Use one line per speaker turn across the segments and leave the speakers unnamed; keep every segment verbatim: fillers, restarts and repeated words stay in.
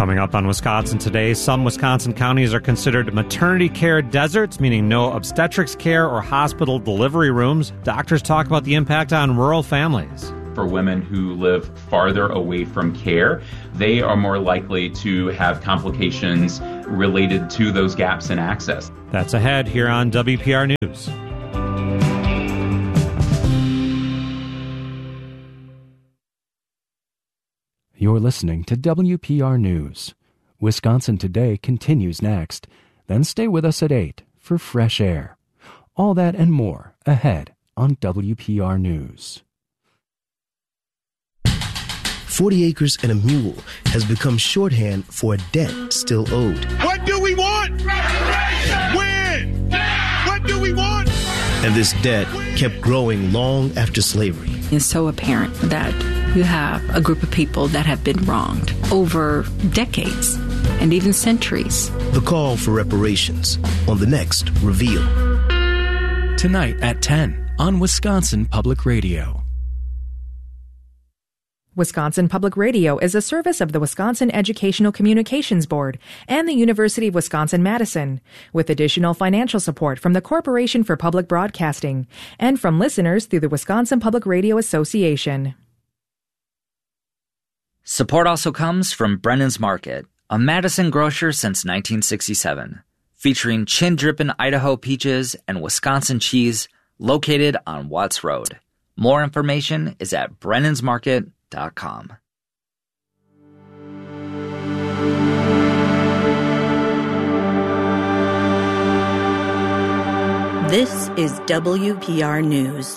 Coming up on Wisconsin Today, some Wisconsin counties are considered maternity care deserts, meaning no obstetrics care or hospital delivery rooms. Doctors talk about the impact on rural families.
For women who live farther away from care, they are more likely to have complications related to those gaps in access.
That's ahead here on W P R News.
You're listening to W P R News. Wisconsin Today continues next. Then stay with us at eight for Fresh Air. All that and more ahead on W P R News.
forty acres and a mule has become shorthand for a debt still owed.
What do we want? When? What do we want?
And this debt kept growing long after slavery.
It's so apparent that you have a group of people that have been wronged over decades and even centuries.
The call for reparations on the next Reveal.
Tonight at ten on Wisconsin Public Radio.
Wisconsin Public Radio is a service of the Wisconsin Educational Communications Board and the University of Wisconsin-Madison, with additional financial support from the Corporation for Public Broadcasting and from listeners through the Wisconsin Public Radio Association.
Support also comes from Brennan's Market, a Madison grocer since nineteen sixty-seven, featuring chin-drippin' Idaho peaches and Wisconsin cheese, located on Watts Road. More information is at brennans market dot com.
This is W P R News.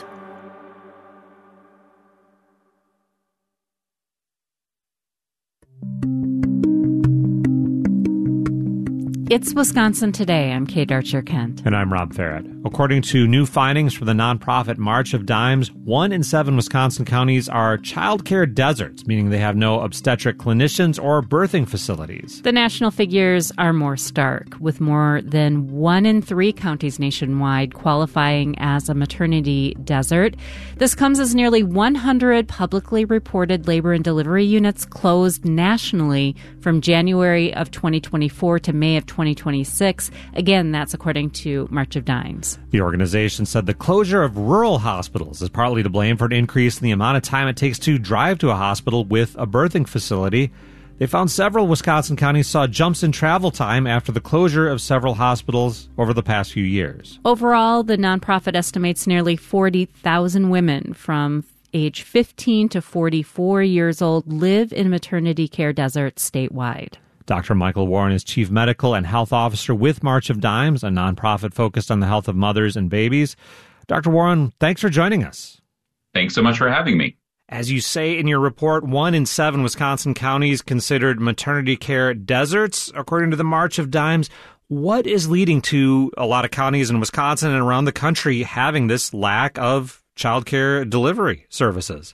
It's Wisconsin Today. I'm Kate Archer-Kent.
And I'm Rob Farrett. According to new findings from the nonprofit March of Dimes, one in seven Wisconsin counties are child care deserts, meaning they have no obstetric clinicians or birthing facilities.
The national figures are more stark, with more than one in three counties nationwide qualifying as a maternity desert. This comes as nearly one hundred publicly reported labor and delivery units closed nationally from January of twenty twenty-four to May of twenty twenty-six. Again, that's according to March of Dimes.
The organization said the closure of rural hospitals is partly to blame for an increase in the amount of time it takes to drive to a hospital with a birthing facility. They found several Wisconsin counties saw jumps in travel time after the closure of several hospitals over the past few years.
Overall, the nonprofit estimates nearly forty thousand women from age fifteen to forty-four years old live in maternity care deserts statewide.
Doctor Michael Warren is Chief Medical and Health Officer with March of Dimes, a nonprofit focused on the health of mothers and babies. Doctor Warren, thanks for joining us.
Thanks so much for having me.
As you say in your report, one in seven Wisconsin counties considered maternity care deserts, according to the March of Dimes. What is leading to a lot of counties in Wisconsin and around the country having this lack of child care delivery services?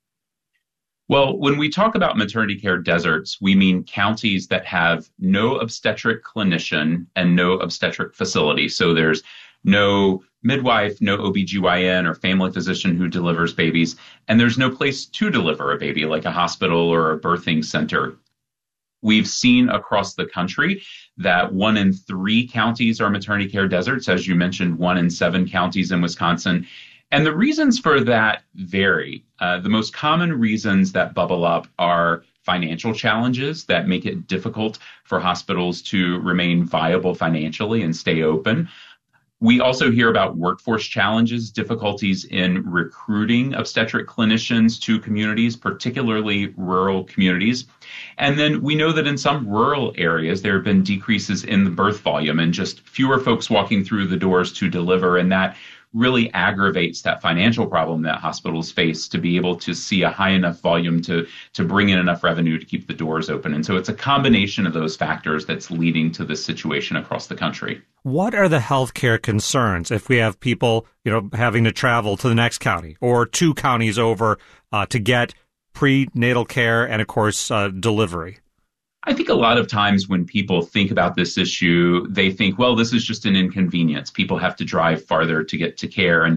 Well, when we talk about maternity care deserts, we mean counties that have no obstetric clinician and no obstetric facility. So there's no midwife, no O B G Y N or family physician who delivers babies, and there's no place to deliver a baby like a hospital or a birthing center. We've seen across the country that one in three counties are maternity care deserts, as you mentioned, one in seven counties in Wisconsin. And the reasons for that vary. Uh, the most common reasons that bubble up are financial challenges that make it difficult for hospitals to remain viable financially and stay open. We also hear about workforce challenges, difficulties in recruiting obstetric clinicians to communities, particularly rural communities. And then we know that in some rural areas, there have been decreases in the birth volume and just fewer folks walking through the doors to deliver. And that really aggravates that financial problem that hospitals face to be able to see a high enough volume to, to bring in enough revenue to keep the doors open. And so it's a combination of those factors that's leading to this situation across the country.
What are the healthcare concerns if we have people, you know, having to travel to the next county or two counties over uh, to get prenatal care and, of course, uh, delivery?
I think a lot of times when people think about this issue, they think, well, this is just an inconvenience. People have to drive farther to get to care. And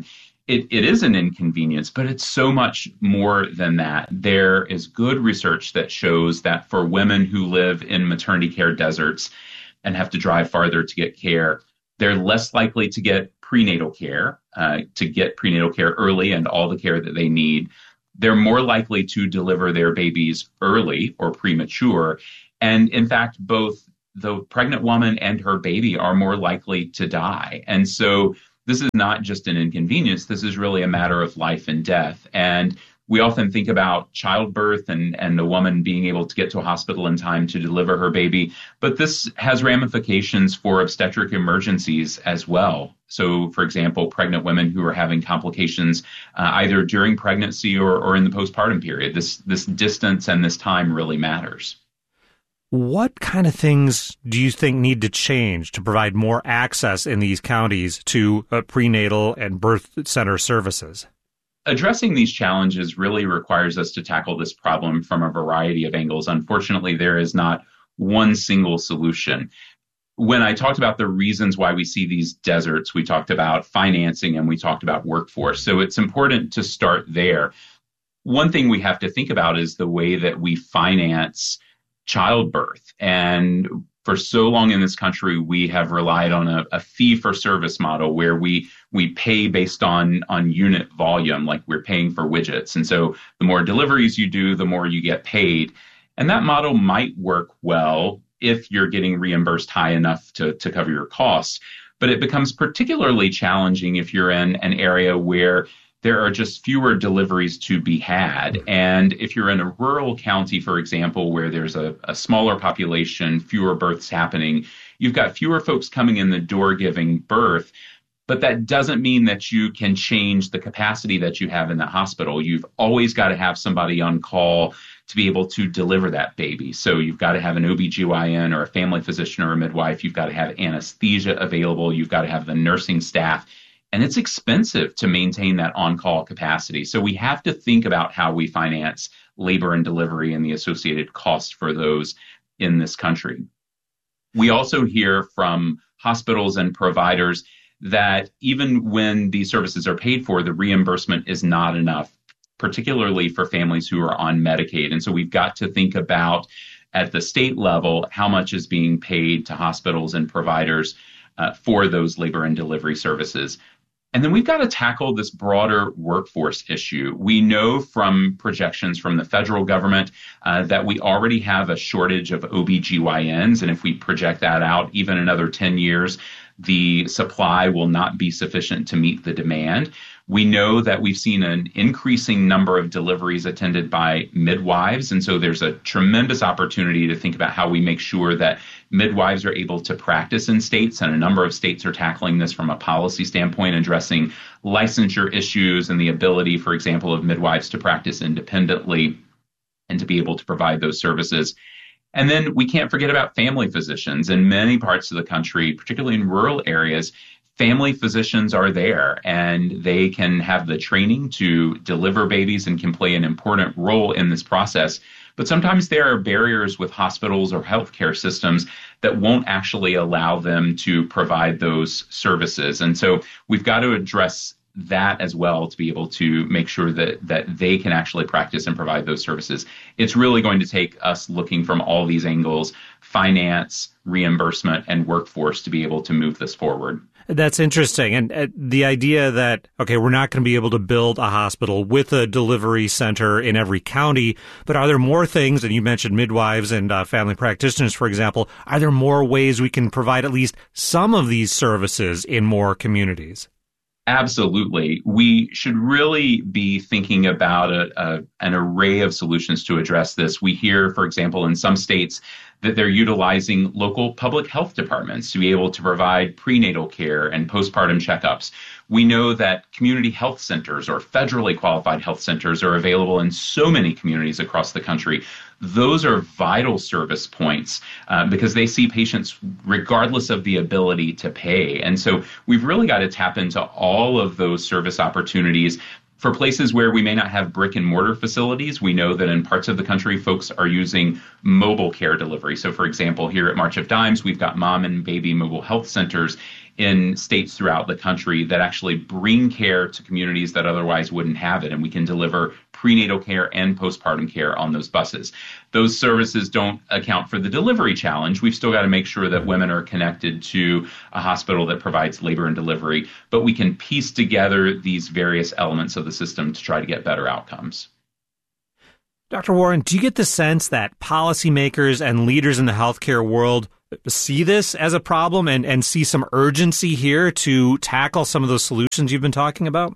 It, it is an inconvenience, but it's so much more than that. There is good research that shows that for women who live in maternity care deserts and have to drive farther to get care, they're less likely to get prenatal care, uh, to get prenatal care early and all the care that they need. They're more likely to deliver their babies early or premature. And in fact, both the pregnant woman and her baby are more likely to die. And so this is not just an inconvenience. This is really a matter of life and death. And we often think about childbirth and, and the woman being able to get to a hospital in time to deliver her baby. But this has ramifications for obstetric emergencies as well. So, for example, pregnant women who are having complications uh, either during pregnancy or, or in the postpartum period. This, this distance and this time really matters.
What kind of things do you think need to change to provide more access in these counties to uh, prenatal and birth center services?
Addressing these challenges really requires us to tackle this problem from a variety of angles. Unfortunately, there is not one single solution. When I talked about the reasons why we see these deserts, we talked about financing and we talked about workforce. So it's important to start there. One thing we have to think about is the way that we finance childbirth. And for so long in this country, we have relied on a, a fee-for-service model where we we pay based on, on unit volume, like we're paying for widgets. And so the more deliveries you do, the more you get paid. And that model might work well if you're getting reimbursed high enough to, to cover your costs. But it becomes particularly challenging if you're in an area where there are just fewer deliveries to be had. And if you're in a rural county, for example, where there's a, a smaller population, fewer births happening, you've got fewer folks coming in the door giving birth. But that doesn't mean that you can change the capacity that you have in the hospital. You've always got to have somebody on call to be able to deliver that baby. So you've got to have an O B G Y N or a family physician or a midwife. You've got to have anesthesia available. You've got to have the nursing staff. And it's expensive to maintain that on-call capacity. So we have to think about how we finance labor and delivery and the associated costs for those in this country. We also hear from hospitals and providers that even when these services are paid for, the reimbursement is not enough, particularly for families who are on Medicaid. And so we've got to think about at the state level how much is being paid to hospitals and providers uh, for those labor and delivery services. And then we've got to tackle this broader workforce issue. We know from projections from the federal government uh, that we already have a shortage of O B G Y Ns. And if we project that out even another ten years, the supply will not be sufficient to meet the demand. We know that we've seen an increasing number of deliveries attended by midwives. And so there's a tremendous opportunity to think about how we make sure that midwives are able to practice in states. And a number of states are tackling this from a policy standpoint, addressing licensure issues and the ability, for example, of midwives to practice independently and to be able to provide those services. And then we can't forget about family physicians. In many parts of the country, particularly in rural areas, family physicians are there and they can have the training to deliver babies and can play an important role in this process. But sometimes there are barriers with hospitals or healthcare systems that won't actually allow them to provide those services. And so we've got to address that as well to be able to make sure that that they can actually practice and provide those services. It's really going to take us looking from all these angles, finance, reimbursement, and workforce to be able to move this forward.
That's interesting. And uh, the idea that, okay, we're not going to be able to build a hospital with a delivery center in every county, but are there more things, and you mentioned midwives and uh, family practitioners, for example, are there more ways we can provide at least some of these services in more communities?
Absolutely. We should really be thinking about a, a, an array of solutions to address this. We hear, for example, in some states that they're utilizing local public health departments to be able to provide prenatal care and postpartum checkups. We know that community health centers or federally qualified health centers are available in so many communities across the country. Those are vital service points uh, because they see patients regardless of the ability to pay. And so we've really got to tap into all of those service opportunities. For places where we may not have brick and mortar facilities, we know that in parts of the country, folks are using mobile care delivery. So, for example, here at March of Dimes, we've got mom and baby mobile health centers in states throughout the country that actually bring care to communities that otherwise wouldn't have it. And we can deliver prenatal care and postpartum care on those buses. Those services don't account for the delivery challenge. We've still got to make sure that women are connected to a hospital that provides labor and delivery, but we can piece together these various elements of the system to try to get better outcomes.
Doctor Warren, do you get the sense that policymakers and leaders in the healthcare world see this as a problem and, and see some urgency here to tackle some of those solutions you've been talking about?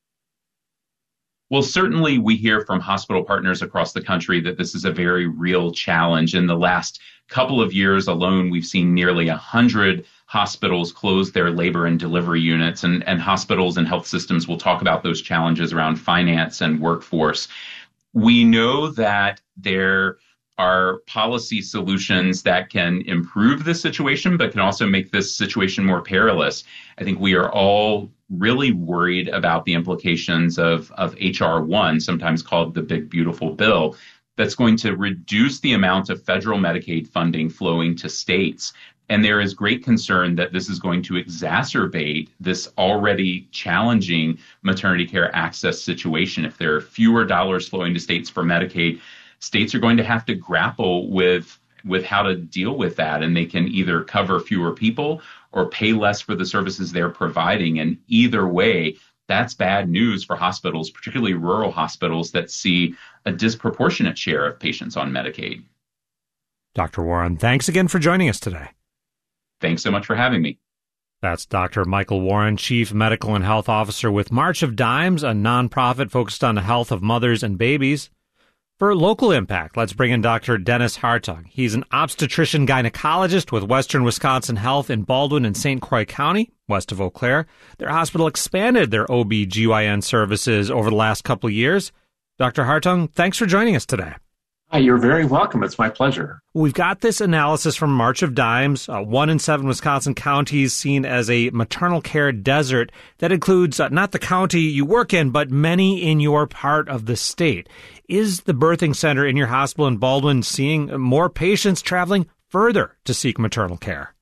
Well, certainly we hear from hospital partners across the country that this is a very real challenge. In the last couple of years alone, we've seen nearly one hundred hospitals close their labor and delivery units, and, and hospitals and health systems will talk about those challenges around finance and workforce. We know that there are policy solutions that can improve the situation, but can also make this situation more perilous. I think we are all really worried about the implications of, of H R one, sometimes called the Big Beautiful Bill, that's going to reduce the amount of federal Medicaid funding flowing to states. And there is great concern that this is going to exacerbate this already challenging maternity care access situation. If there are fewer dollars flowing to states for Medicaid, states are going to have to grapple with with how to deal with that, and they can either cover fewer people or pay less for the services they're providing. And either way, that's bad news for hospitals, particularly rural hospitals that see a disproportionate share of patients on Medicaid.
Doctor Warren, thanks again for joining us today.
Thanks so much for having me.
That's Doctor Michael Warren, Chief Medical and Health Officer with March of Dimes, a nonprofit focused on the health of mothers and babies. For local impact, let's bring in Doctor Dennis Hartung. He's an obstetrician gynecologist with Western Wisconsin Health in Baldwin and Saint Croix County, west of Eau Claire. Their hospital expanded their O B G Y N services over the last couple of years. Doctor Hartung, thanks for joining us today.
Hi, you're very welcome. It's my pleasure.
We've got this analysis from March of Dimes, uh, one in seven Wisconsin counties seen as a maternal care desert that includes uh, not the county you work in, but many in your part of the state. Is the birthing center in your hospital in Baldwin seeing more patients traveling further to seek maternal care?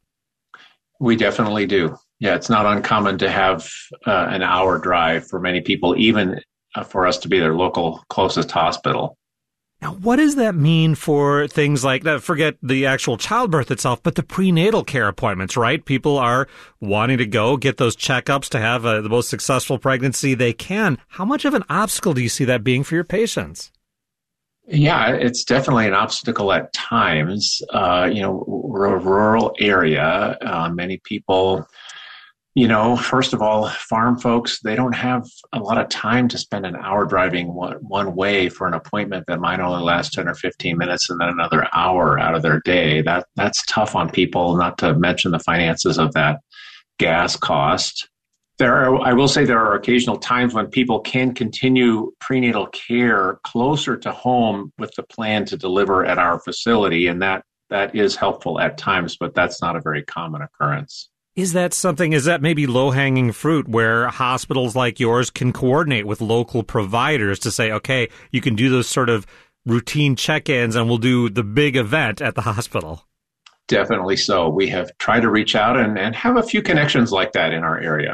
We definitely do. Yeah, it's not uncommon to have uh, an hour drive for many people, even uh, for us to be their local closest hospital.
Now, what does that mean for things like that? Forget the actual childbirth itself, but the prenatal care appointments, right? People are wanting to go get those checkups to have a, the most successful pregnancy they can. How much of an obstacle do you see that being for your patients?
Yeah, it's definitely an obstacle at times. Uh, you know, we're a rural area. Uh, many people, you know, first of all, farm folks, they don't have a lot of time to spend an hour driving one, one way for an appointment that might only last ten or fifteen minutes and then another hour out of their day. That that's tough on people, not to mention the finances of that gas cost. There are, I will say there are occasional times when people can continue prenatal care closer to home with the plan to deliver at our facility, and that that is helpful at times, but that's not a very common occurrence.
Is that something, is that maybe low-hanging fruit where hospitals like yours can coordinate with local providers to say, okay, you can do those sort of routine check-ins and we'll do the big event at the hospital?
Definitely so. We have tried to reach out and, and have a few connections like that in our area.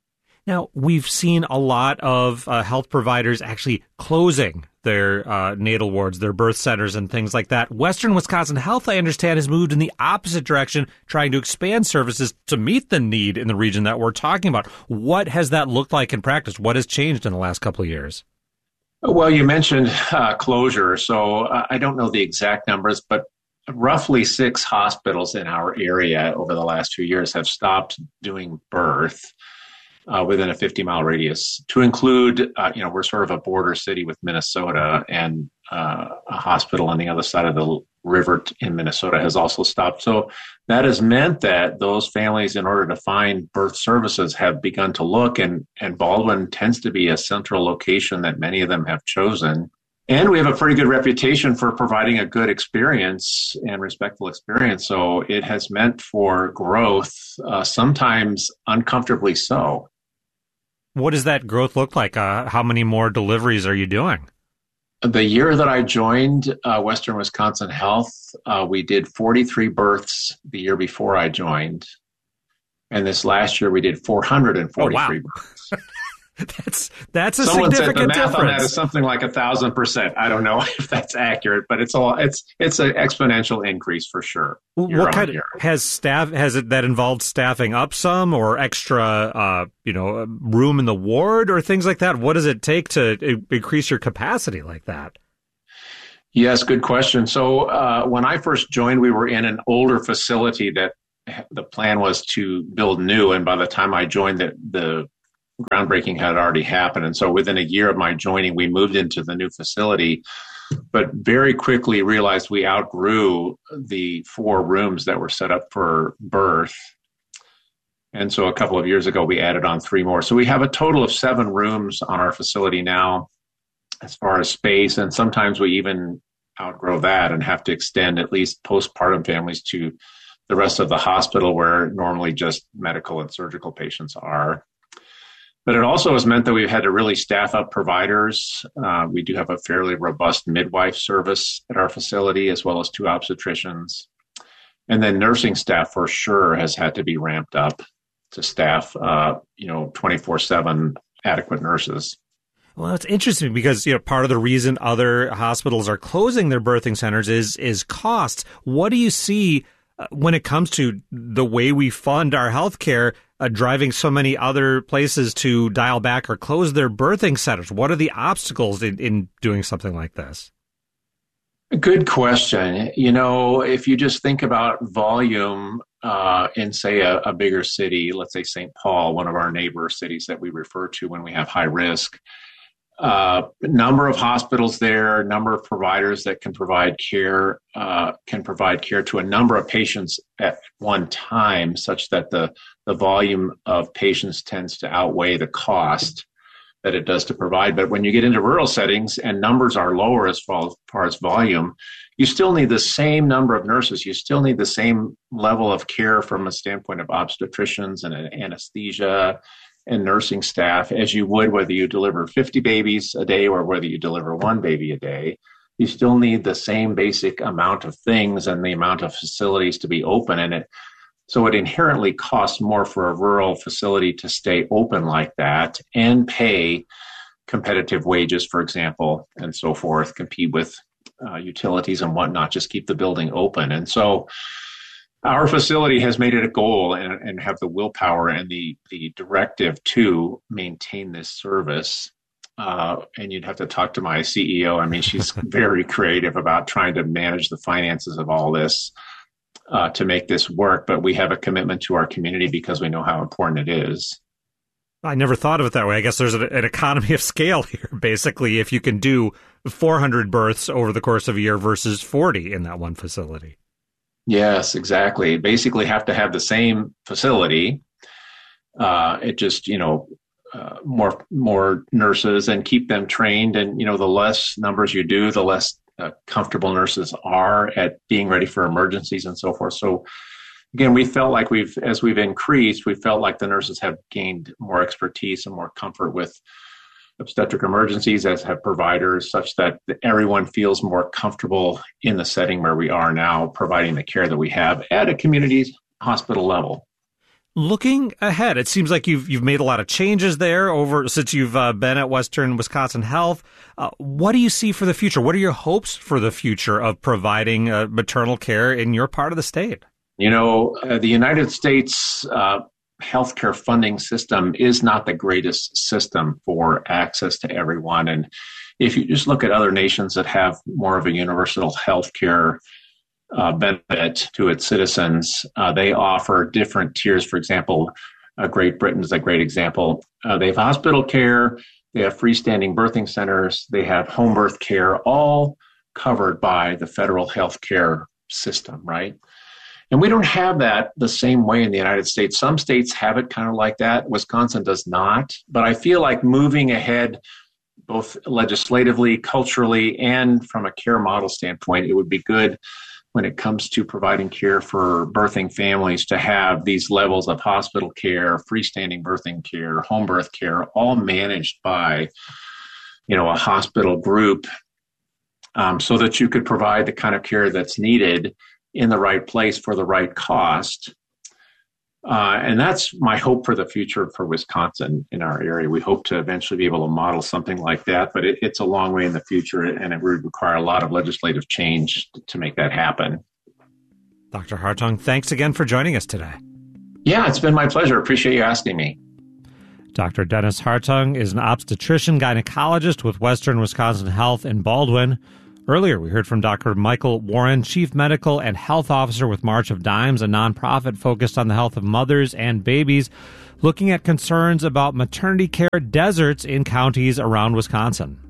Now, we've seen a lot of uh, health providers actually closing their uh, natal wards, their birth centers and things like that. Western Wisconsin Health, I understand, has moved in the opposite direction, trying to expand services to meet the need in the region that we're talking about. What has that looked like in practice? What has changed in the last couple of years?
Well, you mentioned uh, closure, so uh, I don't know the exact numbers, but roughly six hospitals in our area over the last few years have stopped doing birth Uh, within a fifty mile radius, to include, uh, you know, we're sort of a border city with Minnesota, and uh, a hospital on the other side of the river in Minnesota has also stopped. So that has meant that those families, in order to find birth services, have begun to look, and, and Baldwin tends to be a central location that many of them have chosen. And we have a pretty good reputation for providing a good experience and respectful experience. So it has meant for growth, uh, sometimes uncomfortably so.
What does that growth look like? Uh, how many more deliveries are you doing?
The year that I joined uh, Western Wisconsin Health, uh, we did forty-three births the year before I joined. And this last year we did four hundred forty-three
oh, wow.
births.
That's that's a
Someone
significant
said the math
difference.
on that is something like a thousand percent. I don't know if that's accurate, but it's all it's it's an exponential increase for sure.
What kind of has staff has it that involved staffing up some or extra, uh, you know, room in the ward or things like that? What does it take to increase your capacity like that?
Yes, good question. So uh, when I first joined, we were in an older facility that the plan was to build new, and by the time I joined, the the groundbreaking had already happened. And so within a year of my joining, we moved into the new facility, but very quickly realized we outgrew the four rooms that were set up for birth. And so a couple of years ago, we added on three more. So we have a total of seven rooms on our facility now as far as space. And sometimes we even outgrow that and have to extend at least postpartum families to the rest of the hospital where normally just medical and surgical patients are. But it also has meant that we've had to really staff up providers. Uh, we do have a fairly robust midwife service at our facility, as well as two obstetricians. And then nursing staff for sure has had to be ramped up to staff, uh, you know, twenty-four seven adequate nurses.
Well, it's interesting because, you know, part of the reason other hospitals are closing their birthing centers is is costs. What do you see uh, when it comes to the way we fund our healthcare? Uh, driving so many other places to dial back or close their birthing centers? What are the obstacles in, in doing something like this?
Good question. You know, if you just think about volume uh, in, say, a, a bigger city, let's say Saint Paul, one of our neighbor cities that we refer to when we have high risk, uh, number of hospitals there, number of providers that can provide care, uh, can provide care to a number of patients at one time, such that the the volume of patients tends to outweigh the cost that it does to provide. But when you get into rural settings and numbers are lower as far as volume, you still need the same number of nurses. You still need the same level of care from a standpoint of obstetricians and anesthesia and nursing staff as you would whether you deliver fifty babies a day or whether you deliver one baby a day. You still need the same basic amount of things and the amount of facilities to be open. And it So it inherently costs more for a rural facility to stay open like that and pay competitive wages, for example, and so forth, compete with uh, utilities and whatnot, just keep the building open. And so our facility has made it a goal and, and have the willpower and the, the directive to maintain this service. Uh, and you'd have to talk to my C E O. I mean, she's very creative about trying to manage the finances of all this. Uh, to make this work, but we have a commitment to our community because we know how important it is.
I never thought of it that way. I guess there's an, an economy of scale here, basically, if you can do four hundred births over the course of a year versus forty in that one facility.
Yes, exactly. Basically have to have the same facility. Uh, it just, you know, uh, more more nurses and keep them trained. And, you know, the less numbers you do, the less Uh, comfortable nurses are at being ready for emergencies and so forth. So again, we felt like we've, as we've increased, we felt like the nurses have gained more expertise and more comfort with obstetric emergencies, as have providers, such that everyone feels more comfortable in the setting where we are now, providing the care that we have at a community hospital level.
Looking ahead, it seems like you've you've made a lot of changes there over since you've uh, been at Western Wisconsin Health. Uh, what do you see for the future? What are your hopes for the future of providing uh, maternal care in your part of the state?
You know, uh, the United States uh, healthcare funding system is not the greatest system for access to everyone. And if you just look at other nations that have more of a universal healthcare Uh, benefit to its citizens, uh, they offer different tiers. For example, uh, Great Britain is a great example. Uh, they have hospital care, they have freestanding birthing centers, they have home birth care, all covered by the federal health care system, right? And we don't have that the same way in the United States. Some states have it kind of like that. Wisconsin does not. But I feel like moving ahead, both legislatively, culturally, and from a care model standpoint, it would be good when it comes to providing care for birthing families to have these levels of hospital care, freestanding birthing care, home birth care, all managed by, you know, a hospital group, um, so that you could provide the kind of care that's needed in the right place for the right cost. Uh, and that's my hope for the future for Wisconsin in our area. We hope to eventually be able to model something like that, but it, it's a long way in the future, and it would require a lot of legislative change to make that happen.
Doctor Hartung, thanks again for joining us today.
Yeah, it's been my pleasure. Appreciate you asking me.
Doctor Dennis Hartung is an obstetrician gynecologist with Western Wisconsin Health in Baldwin. Earlier, we heard from Doctor Michael Warren, Chief Medical and Health Officer with March of Dimes, a nonprofit focused on the health of mothers and babies, looking at concerns about maternity care deserts in counties around Wisconsin.